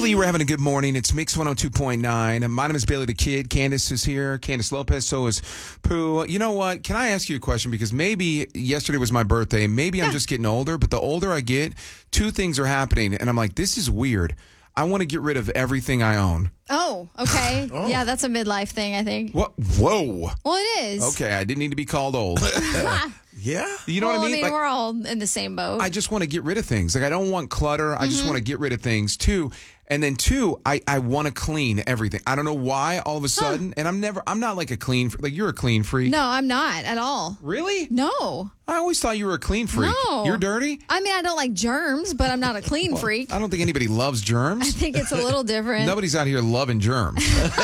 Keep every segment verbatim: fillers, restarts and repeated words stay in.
Hopefully you were having a good morning. It's Mix one oh two point nine. My name is Bailey the Kid. Candace is here. Candace Lopez. So is Pooh. You know what? Can I ask you a question? Because maybe yesterday was my birthday. Maybe I'm just getting older. But the older I get, two things are happening. And I'm like, this is weird. I want to get rid of everything I own. Oh, okay. oh. Yeah, that's a midlife thing, I think. What? Whoa. Well, it is. Okay, I didn't need to be called old. Yeah. You know well, what I mean? I mean, Like, we're all in the same boat. I just want to get rid of things. Like, I don't want clutter. I mm-hmm. just want to get rid of things, too. And then, two, I, I want to clean everything. I don't know why all of a sudden. Huh. And I'm never, I'm not like a clean, like, you're a clean freak. No, I'm not at all. Really? No. I always thought you were a clean freak. No. You're dirty? I mean, I don't like germs, but I'm not a clean well, freak. I don't think anybody loves germs. I think it's a little different. Nobody's out here loving germs.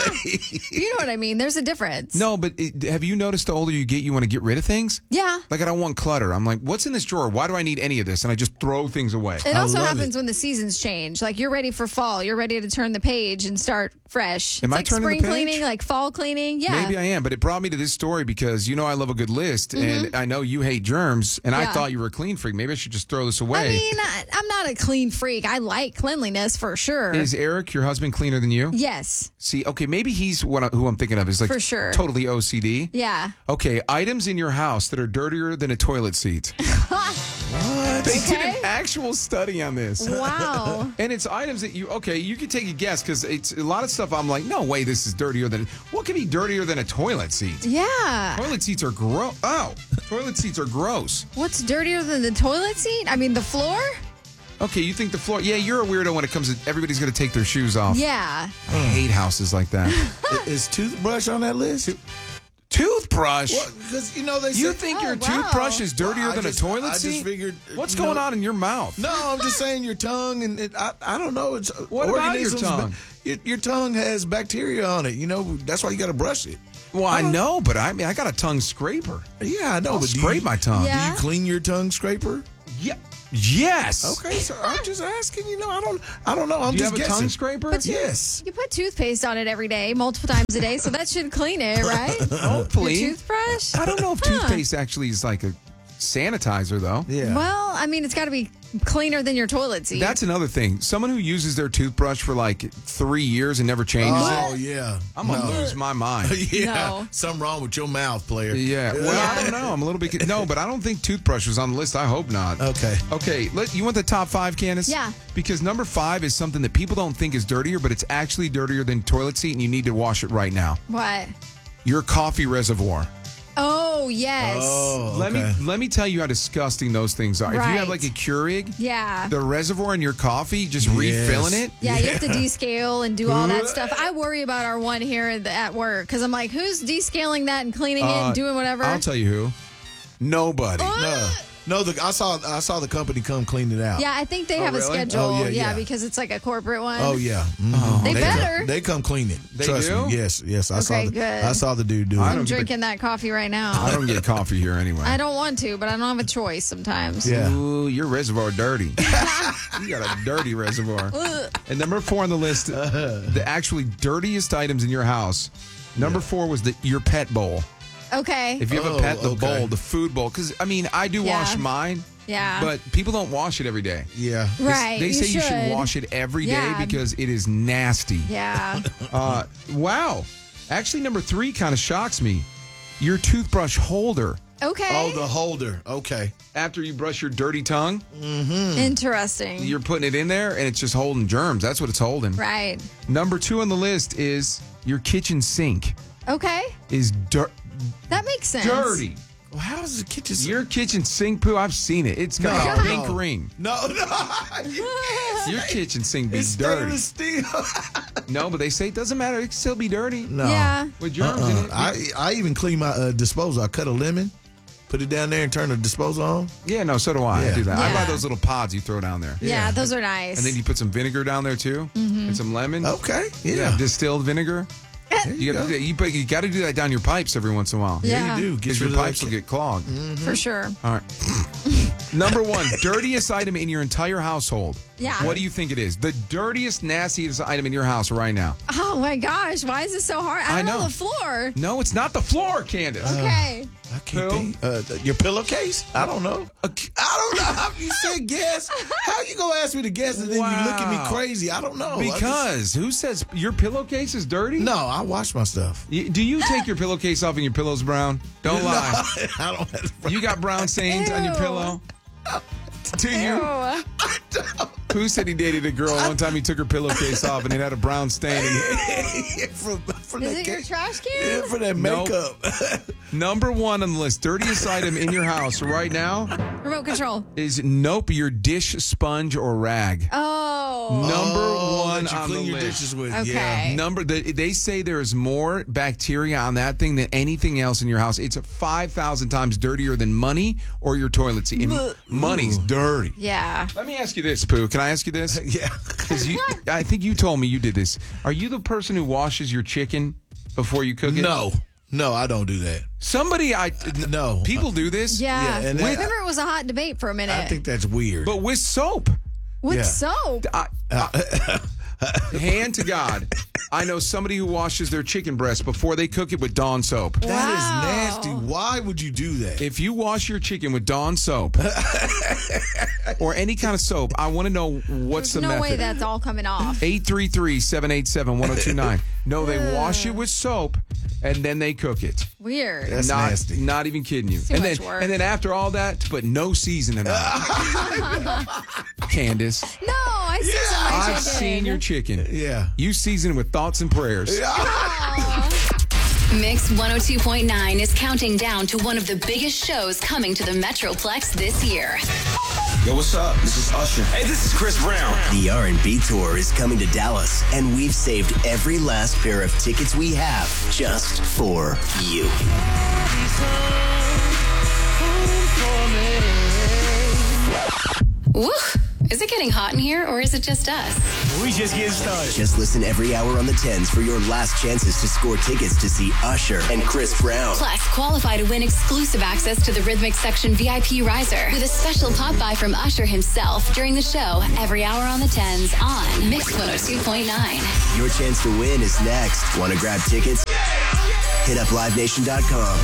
You know what I mean? There's a difference. No, but it, have you noticed the older you get, you want to get rid of things? Yeah. Like, I don't want clutter. I'm like, what's in this drawer? Why do I need any of this? And I just throw things away. It also happens it. when the seasons change. Like, you're ready for fall. You're ready to turn the page and start fresh. Am it's I like turning spring the page? cleaning, like fall cleaning. Yeah. Maybe I am, but it brought me to this story because you know I love a good list, mm-hmm. and I know you hate germs, and yeah. I thought you were a clean freak. Maybe I should just throw this away. I mean, I, I'm not a clean freak. I like cleanliness for sure. Is Eric, your husband, cleaner than you? Yes. See, okay, maybe he's what I, who I'm thinking of is like for sure. Totally O C D. Yeah. Okay, items in your house that are dirtier than a toilet seat. What? They okay. did an actual study on this. Wow. And it's items that you, okay, you can take a guess because it's a lot of stuff I'm like, no way this is dirtier than, what could be dirtier than a toilet seat? Yeah. Toilet seats are gross. Oh, toilet seats are gross. What's dirtier than the toilet seat? I mean, the floor? Okay, you think the floor, yeah, you're a weirdo when it comes to everybody's going to take their shoes off. Yeah. I hate houses like that. Is toothbrush on that list? Toothbrush? Because, you know, they You say, think oh, your wow. toothbrush is dirtier well, than just, a toilet I seat? just figured. What's you going know, on in your mouth? No, I'm just saying your tongue and it, I, I don't know. It's what about your tongue? Your, your tongue has bacteria on it. You know, that's why you got to brush it. Well, I, I know, but I mean, I got a tongue scraper. Yeah, I know. I'll but scrape you, my tongue. Yeah. Do you clean your tongue scraper? Yeah. Yes. Okay, so I'm just asking. You know, I don't. I don't know. I'm Do you just have a guessing. tongue scraper? But you, yes. You put toothpaste on it every day, multiple times a day, so that should clean it, right? Hopefully. Your toothbrush? I don't know if Huh. toothpaste actually is like a sanitizer, though. Yeah. Well, I mean, it's got to be cleaner than your toilet seat. That's another thing. Someone who uses their toothbrush for like three years and never changes Oh it. yeah. I'm gonna No. lose my mind. Yeah. No. Something wrong with your mouth, player. Yeah. Well, I don't know. I'm a little bit. No, but I don't think toothbrush was on the list. I hope not. Okay. Okay. Let, you want the top five, Candace? Yeah. Because number five is something that people don't think is dirtier, but it's actually dirtier than toilet seat, and you need to wash it right now. What? Your coffee reservoir. Oh, yes. Oh, Let okay. me let me tell you how disgusting those things are. If you have Right. like a Keurig, Yeah. the reservoir in your coffee, just Yes. refilling it. Yeah, you have to descale and do all that stuff. I worry about our one here at the- at work because I'm like, who's descaling that and cleaning it Uh, and doing whatever? I'll tell you who. Nobody. No, no. The, I saw. I saw the company come clean it out. Yeah, I think they Oh, have a really? schedule. Oh, yeah, yeah, yeah. because it's like a corporate one. Oh yeah. Mhm. They better. Come, they come clean it. They Trust do? me. Yes. Yes. I saw. Okay, The, good. I saw the dude do I it. don't I'm get drinking that coffee right now. I don't get coffee here anyway. I don't want to, but I don't have a choice sometimes. Yeah. Ooh, your reservoir dirty. You got a dirty reservoir. And number four on the list, the actually dirtiest items in your house. Number Yeah. four was the your pet bowl. Okay. If you have Oh, a pet, the okay. bowl, the food bowl. Because, I mean, I do Yeah. wash mine, yeah. but people don't wash it every day. Yeah. right. They say you should. should wash it every day Yeah. because it is nasty. Yeah. Uh, wow. Actually, number three kind of shocks me. Your toothbrush holder. Okay. Oh, the holder. Okay. After you brush your dirty tongue, Interesting. you're putting it in there and it's just holding germs. That's what it's holding. right. Number two on the list is your kitchen sink Okay. is dir- That makes sense. dirty. Well, how does the kitchen? Your kitchen sink, Pooh, I've seen it. It's got No, a pink no. ring. No, no. Your kitchen sink be It's dirty. stainless steel. No, but they say it doesn't matter. It can still be dirty. No. Yeah. With germs in Uh-uh. it. I I even clean my uh, disposal. I cut a lemon, put it down there, and turn the disposal on. Yeah, no, so do I. I Yeah. do that. I Yeah. buy those little pods you throw down there. Yeah, those are nice. And then you put some vinegar down there too, and some lemon. Okay. Yeah. Yeah, distilled vinegar. You got to you, put- you got to do that down your pipes every once in a while. Yeah. Yeah, you do. Get Because your rid of pipes that will ca- get clogged. For sure. All right. Number one, dirtiest item in your entire household. Yeah. What do you think it is? The dirtiest, nastiest item in your house right now. Oh my gosh, why is this so hard? I, I don't know. know. the floor. No, it's not the floor, Candace. Okay. I can't Who? think. Uh, your pillowcase? I don't know. I don't know. How you said guess? How you gonna ask me to guess and then you look at me Wow. crazy? I don't know. I just- Because who says your pillowcase is dirty? no, I wash my stuff. Y- Do you take your pillowcase off and your pillow's brown? Don't lie. No, I don't have You got brown stains on your Ew. pillow? Do you? Ew. Who said he dated a girl one time he took her pillowcase off and it had a brown stain? And from, from Is that it your ca- trash can? Yeah, for that Nope. makeup. Number one on the list, dirtiest item in your house right now Remote control. is nope, your dish sponge or rag. Oh. Number Oh, one that you on clean the your list. dishes with. Okay. Yeah. Number they, they say there is more bacteria on that thing than anything else in your house. It's five thousand times dirtier than money or your toilet seat. And money's dirty. Yeah. Let me ask you this, Pooh. Can I ask you this? Yeah. Because you, I think you told me you did this. Are you the person who washes your chicken before you cook it? No. No, I don't do that. Somebody, I No. People do this. Yeah. Yeah, and I that- remember it was a hot debate for a minute. I think that's weird. But with soap. With yeah. soap. I, I- hand to God, I know somebody who washes their chicken breast before they cook it with Dawn soap. That is Wow. nasty. Why would you do that? If you wash your chicken with Dawn soap or any kind of soap, I want to know what's There's the no method. way that's all coming off. eight three three, seven eight seven, one oh two nine. No, they wash it with soap and then they cook it. Weird. That's not, nasty. Not even kidding you. too and much then work. and then after all that, to put no seasoning on it. Candace, No, I see some my I've chicken. seen your chicken. Yeah. You season it with thoughts and prayers. Mix one oh two point nine is counting down to one of the biggest shows coming to the Metroplex this year. Yo, what's up? This is Usher. Hey, this is Chris Brown. The R and B Tour is coming to Dallas, and we've saved every last pair of tickets we have just for you. Woo! Is it getting hot in here, or is it just us? We just getting started. Just listen every hour on the tens for your last chances to score tickets to see Usher and Chris Brown. Plus, qualify to win exclusive access to the Rhythmic Section V I P riser with a special pop-by from Usher himself during the show every hour on the tens on Mix one oh two point nine. Your chance to win is next. Want to grab tickets? Hit up live nation dot com.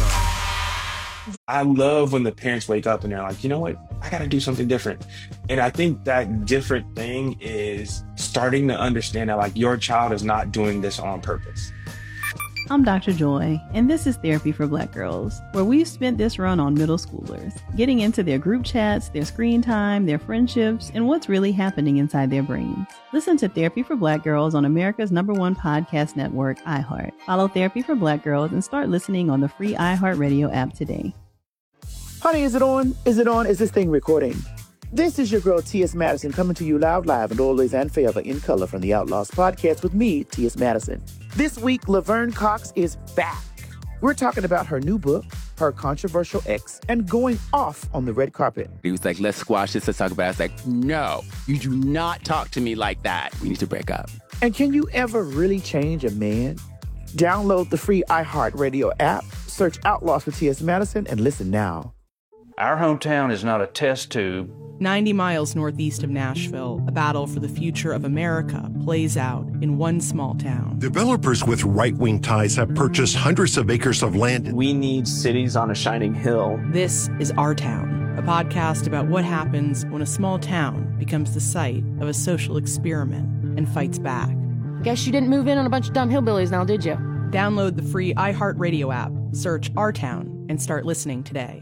I love when the parents wake up and they're like, you know what? I got to do something different. And I think that different thing is starting to understand that like your child is not doing this on purpose. I'm Doctor Joy, and this is Therapy for Black Girls, where we've spent this run on middle schoolers, getting into their group chats, their screen time, their friendships, and what's really happening inside their brains. Listen to Therapy for Black Girls on America's number one podcast network, iHeart. Follow Therapy for Black Girls and start listening on the free iHeartRadio app today. Honey, is it on? Is it on? Is this thing recording? This is your girl, T S. Madison, coming to you loud, live, and always and forever in color from the Outlaws podcast with me, T S. Madison. This week, Laverne Cox is back. We're talking about her new book, her controversial ex, and going off on the red carpet. He was like, let's squash this, let's talk about it. I was like, no, you do not talk to me like that. We need to break up. And can you ever really change a man? Download the free iHeartRadio app, search Outlaws for T S. Madison, and listen now. Our hometown is not a test tube. ninety miles northeast of Nashville, a battle for the future of America plays out in one small town. Developers with right-wing ties have purchased hundreds of acres of land. We need cities on a shining hill. This is Our Town, a podcast about what happens when a small town becomes the site of a social experiment and fights back. Guess you didn't move in on a bunch of dumb hillbillies now, did you? Download the free iHeartRadio app, search Our Town, and start listening today.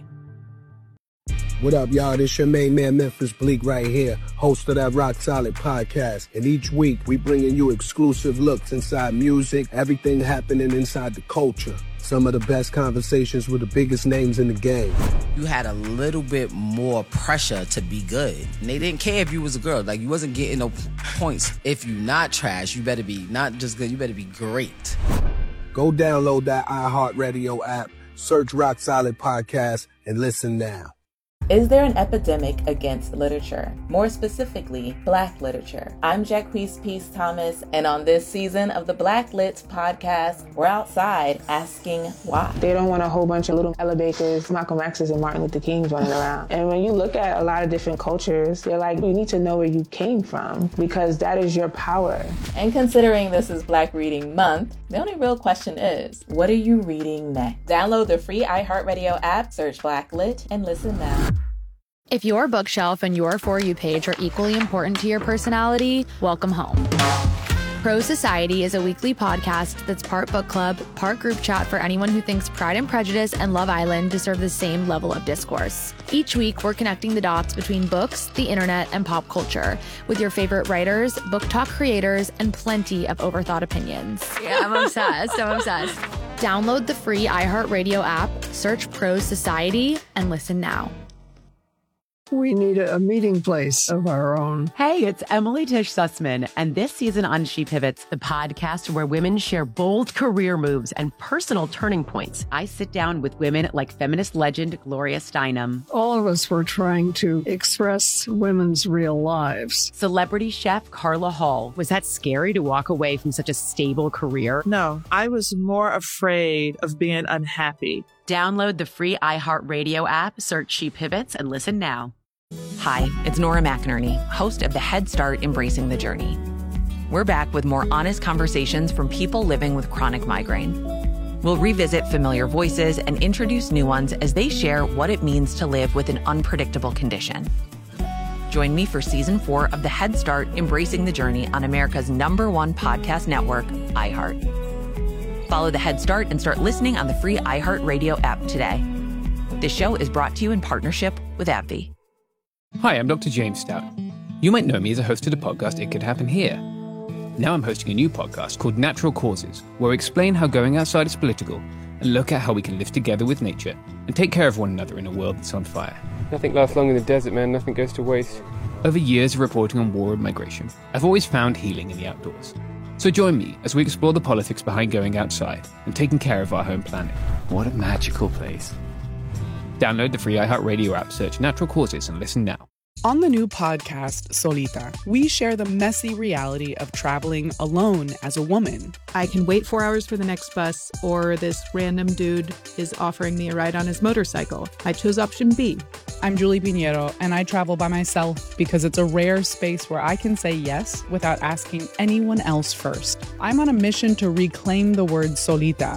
What up, y'all? This your main man, Memphis Bleak, right here, host of that Rock Solid podcast. And each week, we bringing you exclusive looks inside music, everything happening inside the culture. Some of the best conversations with the biggest names in the game. You had a little bit more pressure to be good. And they didn't care if you was a girl. Like, you wasn't getting no points. If you not trash, you better be not just good, you better be great. Go download that iHeartRadio app, search Rock Solid podcast, and listen now. Is there an epidemic against literature? More specifically, Black literature. I'm Jacquees Peace Thomas, and on this season of the Black Lit podcast, we're outside asking why. They don't want a whole bunch of little Ella Bakers, Malcolm X's, and Martin Luther Kings running around. And when you look at a lot of different cultures, they're like, you need to know where you came from, because that is your power. And considering this is Black Reading Month, the only real question is, what are you reading next? Download the free iHeartRadio app, search Black Lit, and listen now. If your bookshelf and your For You page are equally important to your personality, welcome home. Pro Society is a weekly podcast that's part book club, part group chat for anyone who thinks Pride and Prejudice and Love Island deserve the same level of discourse. Each week, we're connecting the dots between books, the internet, and pop culture with your favorite writers, book talk creators, and plenty of overthought opinions. Yeah, I'm obsessed. I'm obsessed. Download the free iHeartRadio app, search Pro Society, and listen now. We need a meeting place of our own. Hey, it's Emily Tish Sussman, and this season on She Pivots, the podcast where women share bold career moves and personal turning points. I sit down with women like feminist legend Gloria Steinem. All of us were trying to express women's real lives. Celebrity chef Carla Hall. Was that scary to walk away from such a stable career? No, I was more afraid of being unhappy. Download the free iHeartRadio app, search She Pivots, and listen now. Hi, it's Nora McInerney, host of the Head Start Embracing the Journey. We're back with more honest conversations from people living with chronic migraine. We'll revisit familiar voices and introduce new ones as they share what it means to live with an unpredictable condition. Join me for season four of the Head Start Embracing the Journey on America's number one podcast network, iHeart. Follow the Head Start and start listening on the free iHeartRadio app today. This show is brought to you in partnership with AbbVie. Hi, I'm Doctor James Stout. You might know me as a host of the podcast It Could Happen Here. Now I'm hosting a new podcast called Natural Causes, where we explain how going outside is political and look at how we can live together with nature and take care of one another in a world that's on fire. Nothing lasts long in the desert, man. Nothing goes to waste. Over years of reporting on war and migration, I've always found healing in the outdoors. So join me as we explore the politics behind going outside and taking care of our home planet. What a magical place. Download the free iHeartRadio app, search Natural Causes, and listen now. On the new podcast, Solita, we share the messy reality of traveling alone as a woman. I can wait four hours for the next bus, or this random dude is offering me a ride on his motorcycle. I chose option B. I'm Julie Pinheiro, and I travel by myself because it's a rare space where I can say yes without asking anyone else first. I'm on a mission to reclaim the word solita